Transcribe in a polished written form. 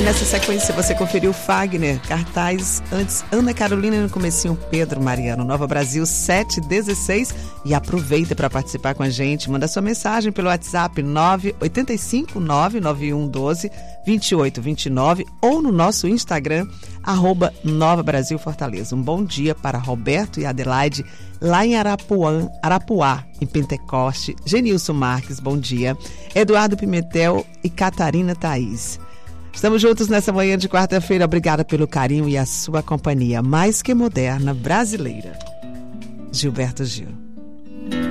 E nessa sequência você conferiu Fagner, cartaz antes Ana Carolina e no comecinho Pedro Mariano, Nova Brasil 716. E aproveita para participar com a gente, manda sua mensagem pelo WhatsApp 985-99112-2829 ou no nosso Instagram, @Nova Brasil Fortaleza. Um bom dia para Roberto e Adelaide lá em Arapuá, em Pentecoste. Genilson Marques, bom dia. Eduardo Pimentel e Catarina Thaís. Estamos juntos nessa manhã de quarta-feira. Obrigada pelo carinho e a sua companhia mais que moderna brasileira. Gilberto Gil.